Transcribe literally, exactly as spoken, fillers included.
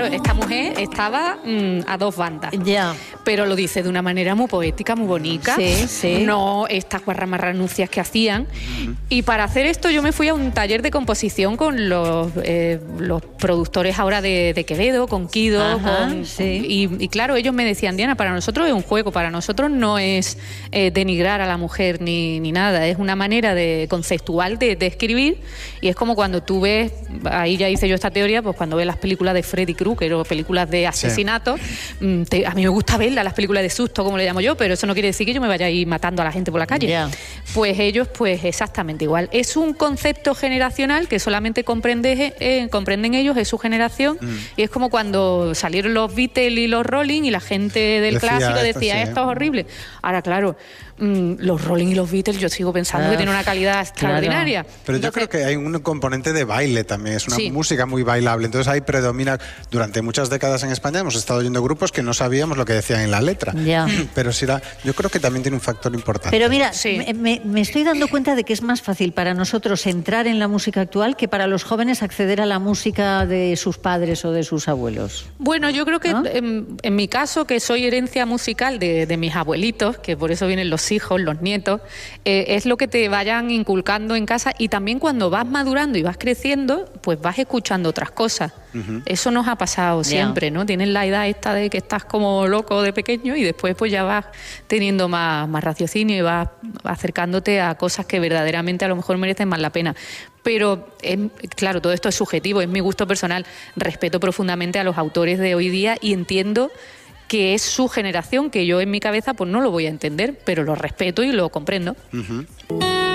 esta mujer estaba mmm, a dos bandas. Ya. Pero lo dice de una manera muy poética, muy bonita. Sí, sí. No estas guarramarranuncias que hacían. Uh-huh. Y para hacer esto yo me fui a un taller de composición con los, eh, los productores ahora de, de Quevedo, con Kido. Ajá, con, sí. y, y claro, ellos me decían, Diana, para nosotros es un juego, para nosotros no es eh, denigrar a la mujer ni, ni nada, es una manera de conceptual de, de escribir. Y es como cuando tú ves, ahí ya hice yo esta teoría, pues cuando ves las películas de Freddy Krueger o películas de asesinato, sí. te, a mí me gusta verlas, las películas de susto, como le llamo yo, pero eso no quiere decir que yo me vaya a ir matando a la gente por la calle. Yeah. Pues ellos, pues exactamente igual. Es un concepto generacional que solamente comprende, eh, comprenden ellos, es su generación, mm. y es como cuando salieron los Beatles y los Rolling y la gente del decía clásico decía, esto, sí. esto es horrible. Ahora, claro, mmm, los Rolling y los Beatles yo sigo pensando ah, que tienen una calidad extraordinaria. Claro. Pero Entonces, yo creo que hay un componente de baile también, es una sí. música muy bailable, entonces ahí predomina, durante muchas décadas en España hemos estado oyendo grupos que no sabíamos lo que decían en la letra, yeah. pero sí la, yo creo que también tiene un factor importante. Pero mira, sí. me, me estoy dando cuenta de que es más fácil para nosotros entrar en la música actual que para los jóvenes acceder a la música de sus padres o de sus abuelos. Bueno, yo creo que ¿no? en, en mi caso, que soy herencia musical de, de mis abuelitos, que por eso vienen los hijos, los nietos, eh, es lo que te vayan inculcando en casa, y también cuando vas madurando y vas creciendo, pues vas escuchando otras cosas. Uh-huh. Eso nos ha pasado siempre, yeah. ¿no? Tienes la edad esta de que estás como loco de pequeño y después pues ya vas teniendo más, más raciocinio y vas acercándote a cosas que verdaderamente a lo mejor merecen más la pena. Pero, es, claro, todo esto es subjetivo, es mi gusto personal. Respeto profundamente a los autores de hoy día y entiendo que es su generación, que yo en mi cabeza pues no lo voy a entender, pero lo respeto y lo comprendo. Uh-huh.